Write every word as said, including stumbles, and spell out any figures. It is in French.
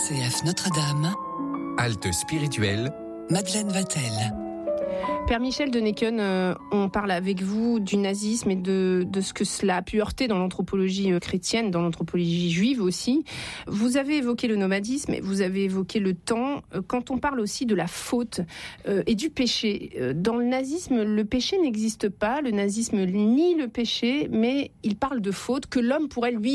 C F Notre-Dame, Halte spirituelle, Madeleine Vatel. Père Michel de Necken, euh, on parle avec vous du nazisme et de, de ce que cela a pu heurter dans l'anthropologie chrétienne, dans l'anthropologie juive aussi. Vous avez évoqué le nomadisme, vous avez évoqué le temps. Quand on parle aussi de la faute euh, et du péché, euh, dans le nazisme, le péché n'existe pas. Le nazisme nie le péché, mais il parle de faute que l'homme pourrait lui